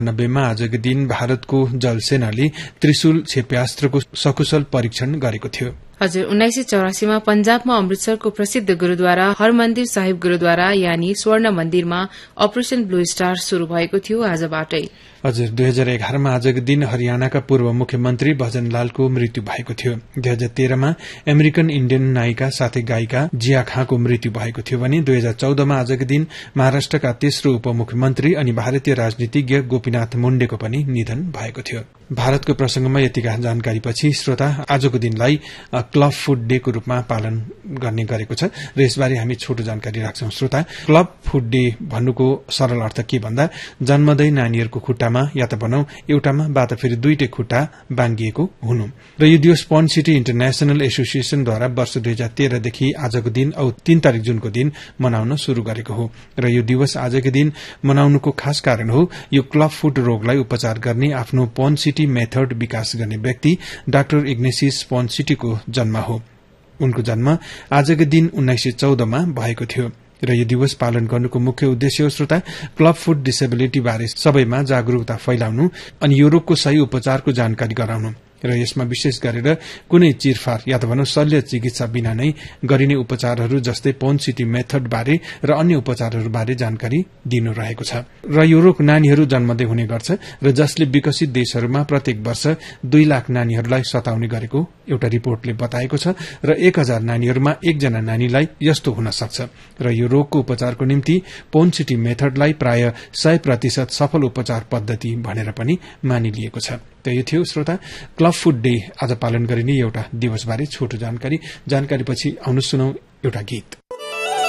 90मा आजको दिन भारतको जलसेनाले त्रिशूल क्षेप्यास्त्रको सकुशल परीक्षण गरेको थियो। हजुर 1984 पंजाबमा अमृतसरको प्रसिद्ध गुरूद्वारा हरमन्दिर साहिब गुरूद्वारा यानी स्वर्ण मन्दिरमा अपरेशन ब्लू स्टार शुरू भएको थियो आजबाटै। हजुर 2011मा आजको दिन हरियाणाका पूर्व मुख्यमन्त्री भजनलालको मृत्यु भएको थियो। 2013मा अमेरिकन इण्डियन नायिका साथै गायिका जिया खाँको मृत्यु भएको थियो भने 2014मा आजको दिन महाराष्ट्रका तेस्रो उपमुख्यमन्त्री अनि भारतीय राजनीतिज्ञ गोपीनाथ मुण्डेको पनि निधन भएको थियो। भारतको प्रसंगमा यतिका जानकारीपछि श्रोता आजको दिनलाई क्लब फुड डे को रूपमा पालन गर्ने गरेको छ र यसबारे हामी छोटो जानकारी राख्छौं। श्रोता क्लब फुड डे भन्नुको सरल अर्थ के भन्दा जन्मदै नानीहरूको खुट्टामा या त भनौं एउटामा वा त फेरि दुईटै खुट्टा बाङ्गिएको हुनु र यो दिवस पन सिटी इन्टरनेशनल एसोसिएशनद्वारा वर्ष 2013 देखि आजको दिन औ 3 तारिक जुनको दिन मनाउन शुरू गरेको हो र यो दिवस आजको दिन मनाउनुको खास कारण हो यो क्लब फुड रोगलाई उपचार गर्ने आफ्नो पन सिटी मेथड विकास गर्ने व्यक्ति डाक्टर इग्नेसियस पन सिटीको जन्म हो। उनको जन्म आजको दिन 1914 मा भएको थियो र यो दिवस पालन गर्नुको मुख्य उद्देश्य हो श्रोता क्लब फुड डिसेबिलिटी बारे सबैमा जागरूकता फैलाउनु अनि यो रोगको सही उपचारको जानकारी गराउनु र यसमा विशेष गरेर कुनै चिरफार या त भनौं शल्य चिकित्सा बिना नै गरिने उपचारहरू जस्तै पन सिटी मेथड बारे र अन्य उपचारहरू बारे जानकारी दिनु रहेको छ र यो रोग नानीहरू जन्मदै हुने गर्छ र जसले विकसित देशहरूमा प्रत्येक वर्ष 2 लाख नानीहरूलाई सताउने गरेको एउटा रिपोर्टले बताएको छ र 1000 नानीहरूमा एकजना नानीलाई यस्तो हुन सक्छ र यो रोगको उपचारको निम्ति पन सिटी मेथडलाई प्राय 100% सफल उपचार पद्धति भनेर पनि मानिलिएको छ। त यो थियो श्रोता क्लब फुड डे आज पालन गरिने एउटा दिवसबारे छोटो जानकारी पछि आउनु सुनौ एउटा गीत।